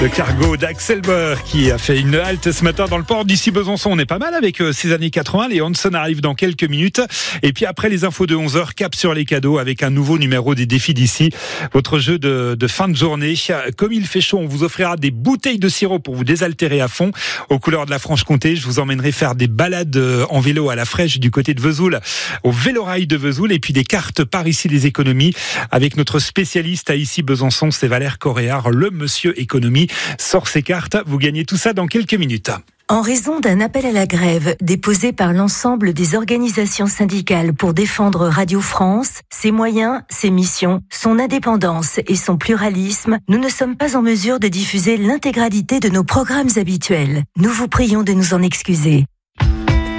Le cargo d'Axel Bauer qui a fait une halte ce matin dans le port d'ici Besançon. On est pas mal avec ces années 80. Les Hanson arrivent dans quelques minutes. Et puis après les infos de 11h, cap sur les cadeaux avec un nouveau numéro des défis d'ici. Votre jeu de fin de journée. Comme il fait chaud, on vous offrira des bouteilles de sirop pour vous désaltérer à fond. Aux couleurs de la Franche-Comté, je vous emmènerai faire des balades en vélo à la fraîche du côté de Vesoul, au Vélorail de Vesoul. Et puis des cartes par ici les économies avec notre spécialiste à ici Besançon, c'est Valère Coréard, le monsieur économie. Sort ses cartes, vous gagnez tout ça dans quelques minutes. En raison d'un appel à la grève déposé par l'ensemble des organisations syndicales pour défendre Radio France, ses moyens, ses missions, son indépendance et son pluralisme, nous ne sommes pas en mesure de diffuser l'intégralité de nos programmes habituels. Nous vous prions de nous en excuser.